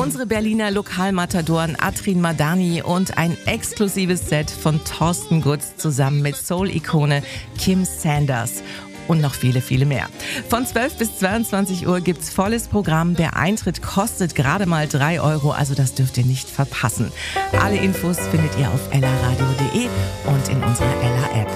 unsere Berliner Lokalmatadoren Atrin Madani und ein exklusives Set von Thorsten Gutz zusammen mit Soul-Ikone Kim Sanders. Und noch viele, viele mehr. Von 12 bis 22 Uhr gibt's volles Programm. Der Eintritt kostet gerade mal 3 €, also das dürft ihr nicht verpassen. Alle Infos findet ihr auf ellaradio.de und in unserer Ella App.